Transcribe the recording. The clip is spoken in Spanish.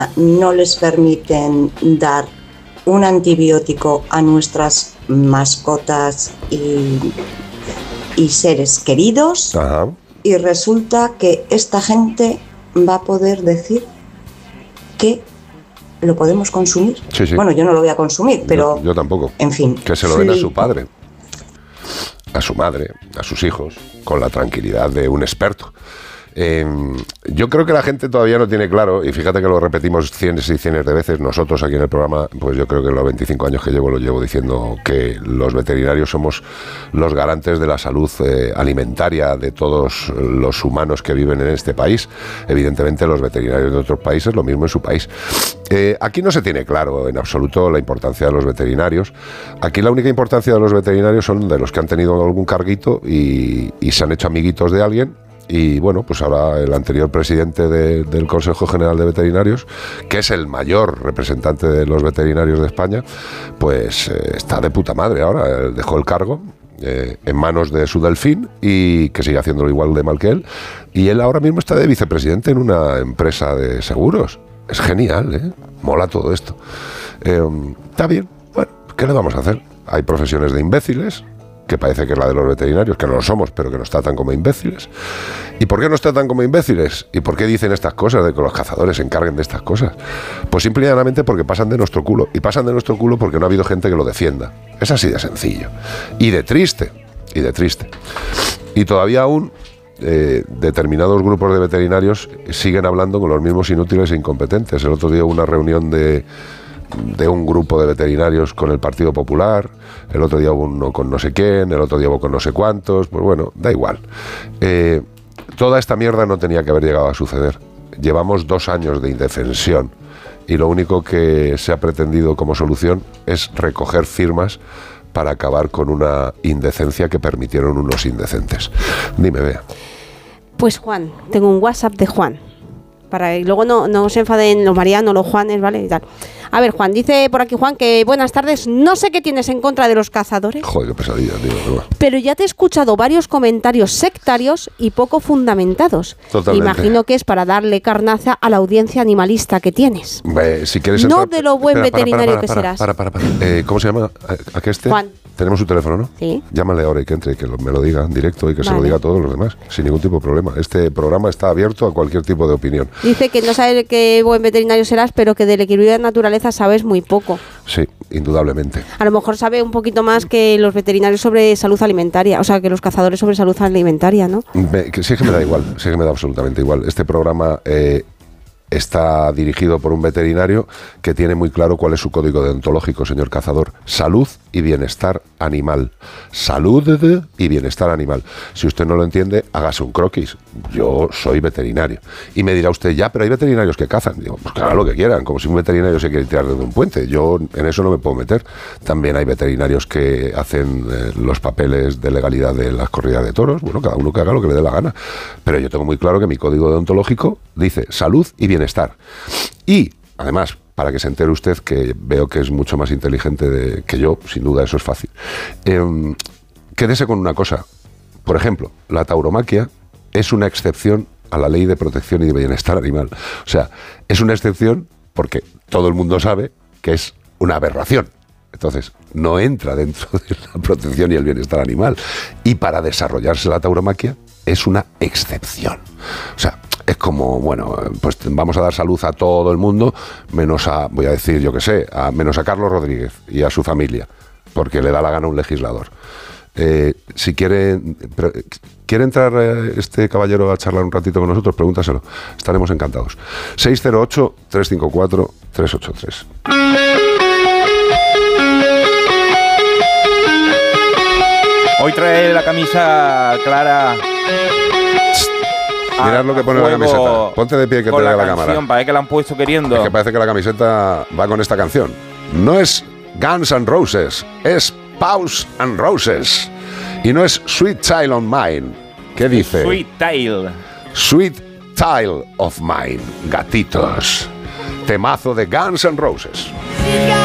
no les permiten dar un antibiótico a nuestras mascotas y seres queridos. Ajá. Y resulta que esta gente va a poder decir que lo podemos consumir. Sí, sí. Bueno, yo no lo voy a consumir, pero... Yo tampoco. En fin. Que se lo den a su padre, a su madre, a sus hijos, con la tranquilidad de un experto. Yo creo que la gente todavía no tiene claro, y fíjate que lo repetimos cientos y cientos de veces, nosotros aquí en el programa, pues yo creo que los 25 años que lo llevo diciendo que los veterinarios somos los garantes de la salud alimentaria de todos los humanos que viven en este país. Evidentemente los veterinarios de otros países, lo mismo en su país. Aquí no se tiene claro en absoluto la importancia de los veterinarios. Aquí la única importancia de los veterinarios son de los que han tenido algún carguito y se han hecho amiguitos de alguien. Y bueno, pues ahora el anterior presidente del Consejo General de Veterinarios, que es el mayor representante de los veterinarios de España, pues está de puta madre ahora. Dejó el cargo en manos de su delfín y que sigue haciéndolo igual de mal que él. Y él ahora mismo está de vicepresidente en una empresa de seguros. Es genial, ¿eh? Mola todo esto. Está bien. Bueno, ¿qué le vamos a hacer? Hay profesiones de imbéciles, que parece que es la de los veterinarios, que no lo somos, pero que nos tratan como imbéciles. ¿Y por qué nos tratan como imbéciles? ¿Y por qué dicen estas cosas de que los cazadores se encarguen de estas cosas? Pues simple y llanamente porque pasan de nuestro culo. Y pasan de nuestro culo porque no ha habido gente que lo defienda. Es así de sencillo. Y de triste. Y todavía aún determinados grupos de veterinarios siguen hablando con los mismos inútiles e incompetentes. El otro día hubo una reunión de un grupo de veterinarios con el Partido Popular, el otro día hubo uno con no sé quién, el otro día hubo con no sé cuántos, pues bueno, da igual. Toda esta mierda no tenía que haber llegado a suceder. Llevamos 2 años de indefensión y lo único que se ha pretendido como solución es recoger firmas para acabar con una indecencia que permitieron unos indecentes. Dime, Bea. Pues Juan, tengo un WhatsApp de Juan. Para que luego no se enfaden los Marianos, los Juanes, ¿vale? Y tal. A ver, Juan, dice por aquí Juan que buenas tardes, no sé qué tienes en contra de los cazadores. Joder, qué pesadilla, tío. Pero ya te he escuchado varios comentarios sectarios y poco fundamentados. Totalmente. Imagino que es para darle carnaza a la audiencia animalista que tienes. Si quieres no de lo buen veterinario que serás. ¿Cómo se llama? ¿A qué esté? Juan. Tenemos su teléfono, ¿no? Sí. Llámale ahora y que entre, que me lo diga en directo y que se lo diga a todos los demás, sin ningún tipo de problema. Este programa está abierto a cualquier tipo de opinión. Dice que no sabe qué buen veterinario serás, pero que del equilibrio de la naturaleza sabes muy poco. Sí, indudablemente. A lo mejor sabe un poquito más que los veterinarios sobre salud alimentaria, o sea, que los cazadores sobre salud alimentaria, ¿no? Sí, es que me da igual, sí que me da absolutamente igual. Este programa está dirigido por un veterinario que tiene muy claro cuál es su código deontológico, señor cazador. Salud y bienestar animal. Salud y bienestar animal. Si usted no lo entiende, hágase un croquis. Yo soy veterinario. Y me dirá usted, ya, pero hay veterinarios que cazan. Digo, pues que hagan lo que quieran, como si un veterinario se quiere tirar desde un puente. Yo en eso no me puedo meter. También hay veterinarios que hacen los papeles de legalidad de las corridas de toros. Bueno, cada uno que haga lo que le dé la gana. Pero yo tengo muy claro que mi código deontológico dice salud y bienestar. Y, además, para que se entere usted, que veo que es mucho más inteligente que yo, sin duda eso es fácil, quédese con una cosa. Por ejemplo, la tauromaquia es una excepción a la ley de protección y de bienestar animal. O sea, es una excepción porque todo el mundo sabe que es una aberración. Entonces, no entra dentro de la protección y el bienestar animal. Y para desarrollarse la tauromaquia es una excepción. O sea, es como, bueno, pues vamos a dar salud a todo el mundo, menos a, voy a decir, yo qué sé, menos a Carlos Rodríguez y a su familia, porque le da la gana un legislador. Si quiere entrar este caballero a charlar un ratito con nosotros, pregúntaselo. Estaremos encantados. 608-354-383. Hoy trae la camisa clara. Mirad lo que pone la camiseta. Ponte de pie que te vea la cámara. Parece que la han puesto queriendo. Es que parece que la camiseta va con esta canción. No es Guns N' Roses, es Paws and Roses. Y no es Sweet Child of Mine. ¿Qué dice? Sweet Child. Sweet Child of Mine. Gatitos. Temazo de Guns N' Roses.